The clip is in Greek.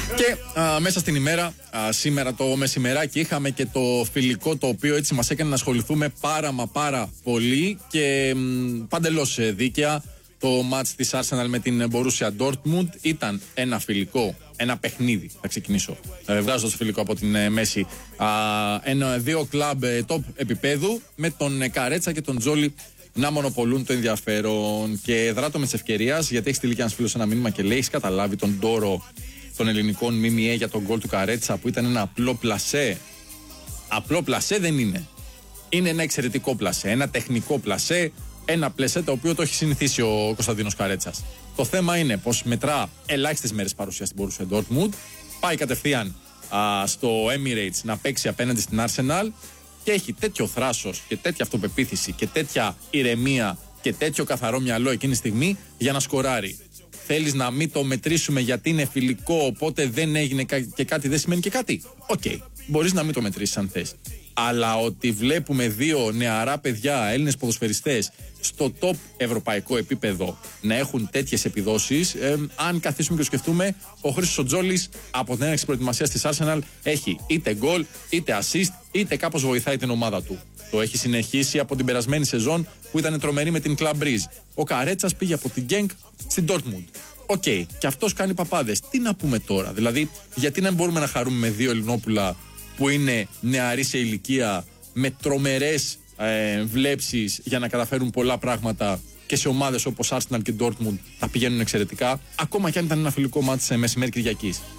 Και μέσα στην ημέρα, σήμερα το μεσημεράκι, είχαμε και το φιλικό, το οποίο έτσι μας έκανε να ασχοληθούμε πάρα πολύ και παντελώς δίκαια. Το μάτς της Arsenal με την Borussia Dortmund ήταν ένα φιλικό, ένα παιχνίδι. Θα ξεκινήσω βγάζοντας φιλικό από την μέση. Δύο κλαμπ top επίπεδου με τον Καρέτσα και τον Τζόλι να μονοπολούν το ενδιαφέρον. Και δράτω με της ευκαιρίας, γιατί έχει στείλει και ένας φίλος ένα μήνυμα και λέει: έχεις καταλάβει τον τόρο των ελληνικών ΜΜΕ για τον γκολ του Καρέτσα που ήταν ένα απλό πλασέ? Απλό πλασέ δεν είναι. Είναι ένα εξαιρετικό πλασέ, ένα τεχνικό πλασέ. Ένα πλασέ το οποίο το έχει συνηθίσει ο Κωνσταντίνος Καρέτσας. Το θέμα είναι πως μετρά ελάχιστες μέρες παρουσία στην Borussia Dortmund. Πάει κατευθείαν στο Emirates να παίξει απέναντι στην Arsenal και έχει τέτοιο θράσος και τέτοια αυτοπεποίθηση και τέτοια ηρεμία και τέτοιο καθαρό μυαλό εκείνη τη στιγμή για να σκοράρει. Θέλεις να μην το μετρήσουμε γιατί είναι φιλικό, οπότε δεν έγινε και κάτι, δεν σημαίνει και κάτι? Οκ, μπορείς να μην το μετρήσεις αν θες. Αλλά ότι βλέπουμε δύο νεαρά παιδιά, Έλληνες ποδοσφαιριστές, στο top ευρωπαϊκό επίπεδο να έχουν τέτοιες επιδόσεις, αν καθίσουμε και το σκεφτούμε, ο Χρήστος Τζόλης από την έναρξη προετοιμασίας της Arsenal έχει είτε γκολ, είτε assist, είτε κάπως βοηθάει την ομάδα του. Το έχει συνεχίσει από την περασμένη σεζόν που ήταν τρομερή με την Club Brugge. Ο Καρέτσας πήγε από την Genk στην Dortmund. Οκ, και αυτός κάνει παπάδες. Τι να πούμε τώρα? Δηλαδή, γιατί να μπορούμε να χαρούμε με δύο Ελληνόπουλα που είναι νεαροί σε ηλικία, με τρομερές βλέψεις για να καταφέρουν πολλά πράγματα και σε ομάδες όπως Arsenal και Dortmund θα πηγαίνουν εξαιρετικά, ακόμα και αν ήταν ένα φιλικό μάτι σε μεσημέρι Κυριακής?